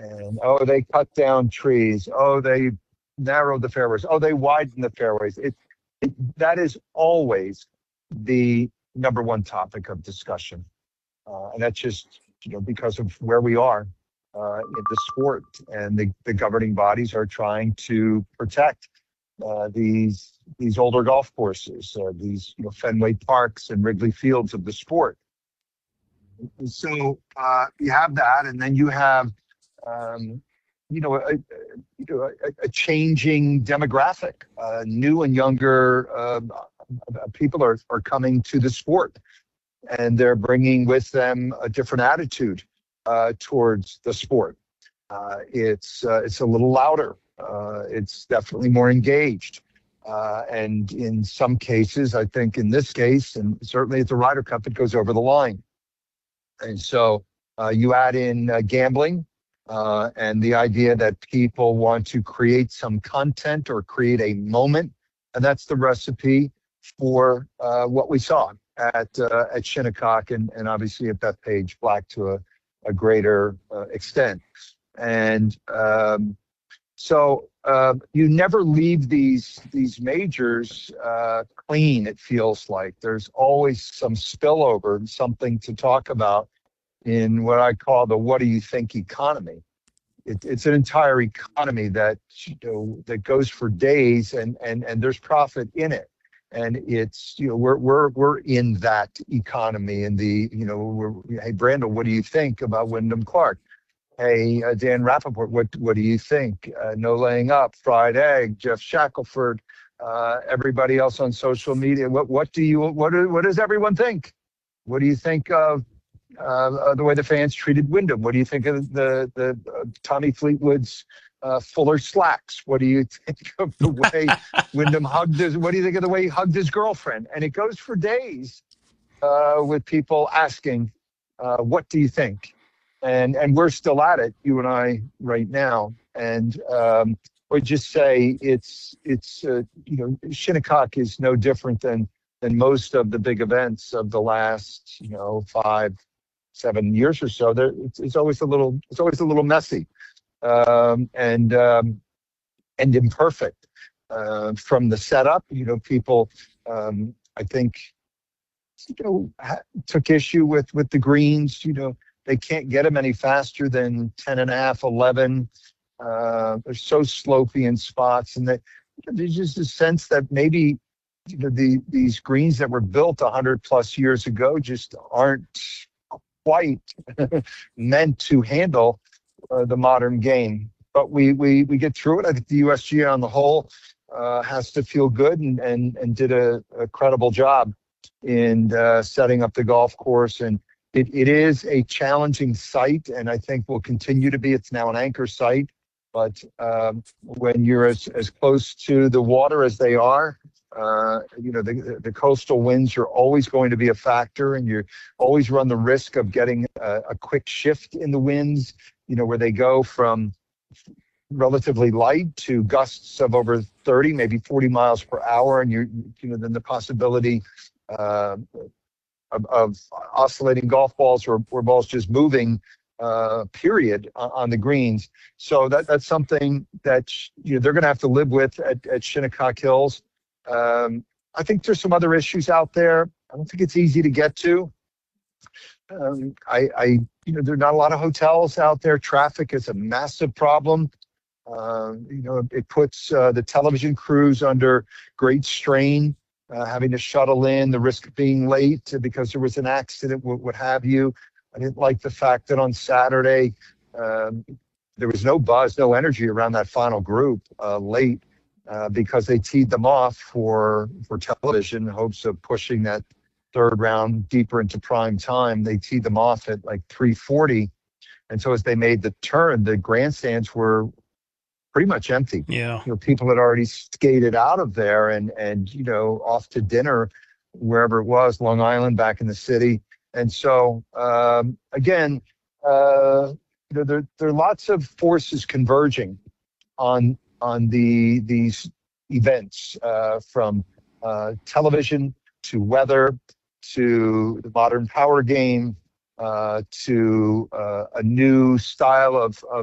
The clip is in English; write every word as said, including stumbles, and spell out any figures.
And oh, they cut down trees. Oh, they narrowed the fairways. Oh, they widened the fairways. It, it that is always the number one topic of discussion, uh, and that's just you know because of where we are uh, in the sport, and the, the governing bodies are trying to protect uh, these these older golf courses, uh, these you know Fenway Parks and Wrigley Fields of the sport. So uh, you have that, and then you have um, you know a, a- you know a, a changing demographic. Uh, new and younger uh, uh, people are are coming to the sport, and they're bringing with them a different attitude uh, towards the sport. Uh, it's uh, it's a little louder. Uh, it's definitely more engaged. Uh, and in some cases, I think in this case, and certainly at the Ryder Cup, it goes over the line. And so uh, you add in uh, gambling uh, and the idea that people want to create some content or create a moment. And that's the recipe for uh, what we saw at uh, at Shinnecock and, and obviously at Bethpage Black to a, a greater uh, extent. And um, so uh, you never leave these these majors uh, clean. It feels like there's always some spillover and something to talk about in what I call the "what do you think" economy. It, it's an entire economy that you know that goes for days, and and and there's profit in it. And it's you know we're we're we're in that economy. And the you know we're, hey Brandon, what do you think about Wyndham Clark? Hey, uh, Dan Rappaport, what what do you think? Uh, no laying up, fried egg, Jeff Shackelford, uh, everybody else on social media. What what do you what do, what does everyone think? What do you think of uh, uh, the way the fans treated Wyndham? What do you think of the the uh, Tommy Fleetwood's uh, Fuller slacks? What do you think of the way Wyndham hugged his? What do you think of the way he hugged his girlfriend? And it goes for days uh, with people asking, uh, "What do you think?" And and we're still at it, you and I, right now. And um, I would just say it's it's uh, you know Shinnecock is no different than than most of the big events of the last you know five seven years or so. There, it's, it's always a little it's always a little messy um, and um, and imperfect uh, from the setup. You know, people um, I think you know ha- took issue with with the greens. You know, they can't get them any faster than ten and a half, eleven. Uh, they're so slopey in spots, and that there's just a sense that maybe you know the these greens that were built one hundred plus years ago just aren't quite meant to handle uh, the modern game. But we, we we get through it. I think the U S G A on the whole uh, has to feel good and and and did a, a credible job in uh, setting up the golf course. And it, it is a challenging site, and I think will continue to be. It's now an anchor site. But um, when you're as, as close to the water as they are, uh, you know, the, the coastal winds are always going to be a factor, and you always run the risk of getting a, a quick shift in the winds, you know, where they go from relatively light to gusts of over thirty, maybe forty miles per hour. And you, you know, then the possibility uh, of, of oscillating golf balls or, or balls just moving uh, period on, on the greens. So that that's something that you know they're going to have to live with at, at Shinnecock Hills. Um, I think there's some other issues out there. I don't think it's easy to get to. Um, I, I, you know, there are not a lot of hotels out there. Traffic is a massive problem. Uh, you know, it puts uh, the television crews under great strain, uh, having to shuttle in, the risk of being late because there was an accident, what, what have you. I didn't like the fact that on Saturday, um, there was no buzz, no energy around that final group uh, late uh, because they teed them off for for television in hopes of pushing that third round deeper into prime time. They teed them off at like three forty. And so as they made the turn, the grandstands were pretty much empty. Yeah. You know, people had already skated out of there and, and, you know, off to dinner, wherever it was, Long Island, back in the city. And so, um, again, uh, you know, there, there are lots of forces converging on, on the, these events, uh, from, uh, television to weather, to the modern power game, uh, to uh, a new style of, of